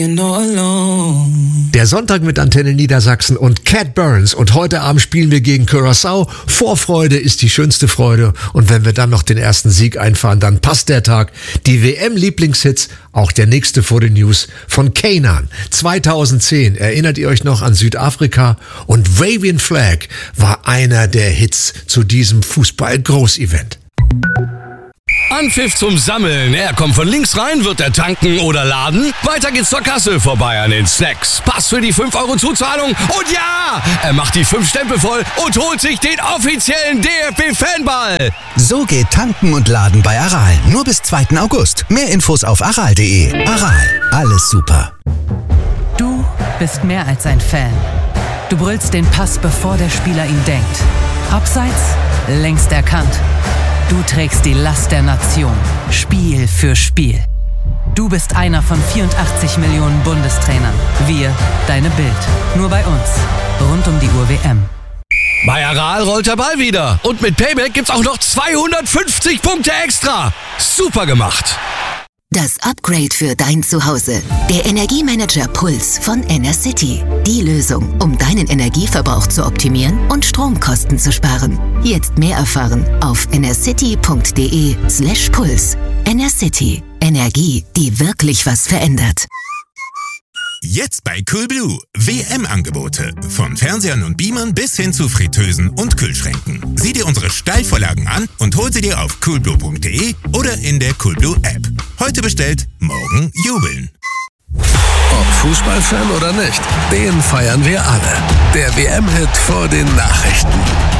Der Sonntag mit Antenne Niedersachsen und Cat Burns. Und heute Abend spielen wir gegen Curaçao. Vorfreude ist die schönste Freude. Und wenn wir dann noch den ersten Sieg einfahren, dann passt der Tag. Die WM-Lieblingshits, auch der nächste vor den News von Kanan. 2010, erinnert ihr euch noch an Südafrika? Und Waving Flag war einer der Hits zu diesem Fußball-Großevent. Anpfiff zum Sammeln. Er kommt von links rein, wird er tanken oder laden? Weiter geht's zur Kasse, vorbei an den Snacks. Pass für die 5 € Zuzahlung und ja! Er macht die 5 Stempel voll und holt sich den offiziellen DFB-Fanball. So geht Tanken und Laden bei Aral. Nur bis 2. August. Mehr Infos auf aral.de. Aral, alles super. Du bist mehr als ein Fan. Du brüllst den Pass, bevor der Spieler ihn denkt. Abseits, längst erkannt. Du trägst die Last der Nation, Spiel für Spiel. Du bist einer von 84 Millionen Bundestrainern. Wir, deine Bild. Nur bei uns. Rund um die Uhr WM. Bei Aral rollt der Ball wieder. Und mit Payback gibt's auch noch 250 Punkte extra. Super gemacht. Das Upgrade für dein Zuhause. Der Energiemanager Puls von Enercity. Die Lösung, um deinen Energieverbrauch zu optimieren und Stromkosten zu sparen. Jetzt mehr erfahren auf enercity.de/Puls. Enercity. Energie, die wirklich was verändert. Jetzt bei Coolblue. WM-Angebote. Von Fernsehern und Beamern bis hin zu Fritteusen und Kühlschränken. Sieh dir unsere Steilvorlagen an und hol sie dir auf coolblue.de oder in der Coolblue-App. Heute bestellt, morgen jubeln. Ob Fußballfan oder nicht, den feiern wir alle. Der WM-Hit vor den Nachrichten.